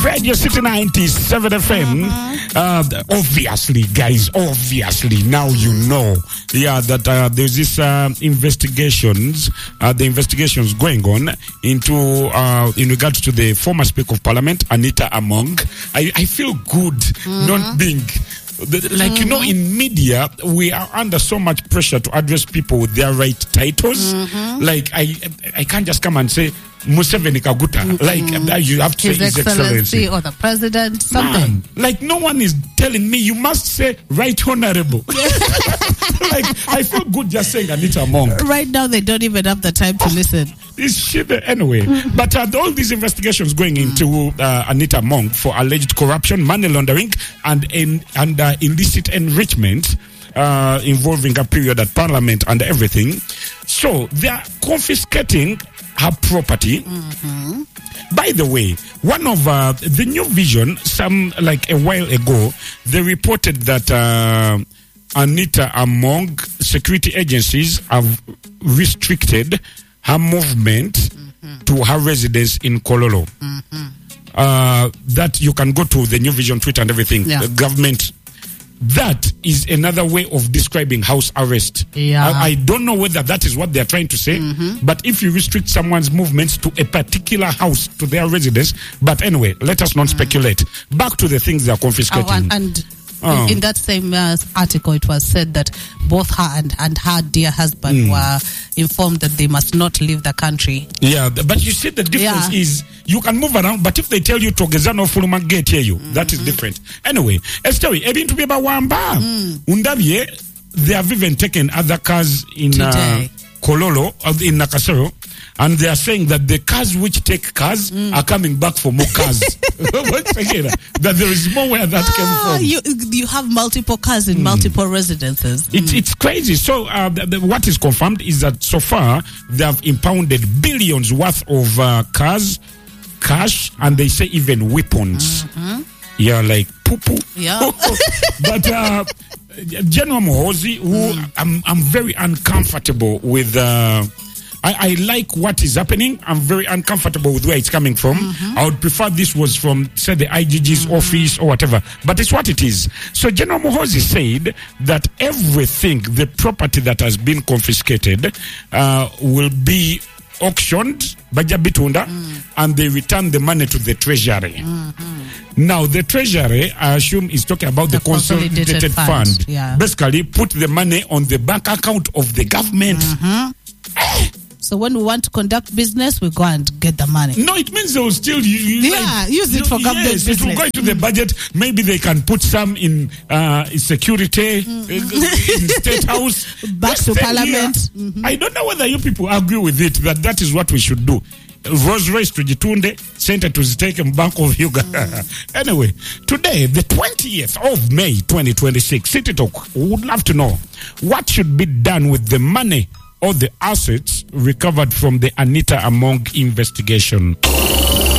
Radio City 97 FM. Obviously, guys, now you know. Yeah, that there's this investigations, the investigations going on into in regards to the former Speaker of Parliament, Anita Among. I feel good not being. Like, you know, in media, we are under so much pressure to address people with their right titles. Like, I can't just come and say, Museveni Kaguta. Like, you have to say His Excellency. Or the President, something. Like, no one is telling me, you must say Right Honorable. Like, I feel good just saying Anita Among. Right now, they don't even have the time to listen. This shit, anyway. But all these investigations going into Anita Among for alleged corruption, money laundering, and illicit enrichment involving a period at Parliament and everything. So they are confiscating her property. By the way, one of the New Vision, like a while ago, they reported that Anita Among security agencies have restricted her movement to her residence in Kololo. That you can go to the New Vision Twitter and everything. Yeah. The government. That is another way of describing house arrest. Yeah. I don't know whether that is what they are trying to say, but if you restrict someone's movements to a particular house, to their residence, but anyway, let us not speculate. Back to the things they are confiscating. In that same article, it was said that both her and her dear husband were informed that they must not leave the country. Yeah, but you see the difference is you can move around, but if they tell you Togezano Fulman Gate here, that is different. Anyway, Esther, Ebin to be about Wamba. Undavie, they have even taken other cars in Kololo, in Nakasero, and they are saying that the cars which take cars are coming back for more cars. That there is more where that came from. You have multiple cars in multiple residences. It's crazy. So what is confirmed is that so far they have impounded billions worth of cars, cash, and they say even weapons. Yeah, like poo-poo. Yeah. But General Muhoozi, who I'm very uncomfortable with. I like what is happening. I'm very uncomfortable with where it's coming from. I would prefer this was from, say, the IGG's office or whatever. But it's what it is. So General Muhoozi said that everything, the property that has been confiscated, will be auctioned by Jabitunda, and they return the money to the treasury. Now, the treasury, I assume, is talking about the consolidated fund. Yeah. Basically, put the money on the bank account of the government. So when we want to conduct business, we go and get the money. No, it means they will still use it for government business. It will go into the budget. Maybe they can put some in security, in State House. Back to Parliament. I don't know whether you people agree with it, that is what we should do. Rose race to Jitunde, Center to Ziteke Bank of Uganda. Anyway, today, the 20th of May 2026, City Talk would love to know what should be done with the money or the assets recovered from the Anita Among investigation.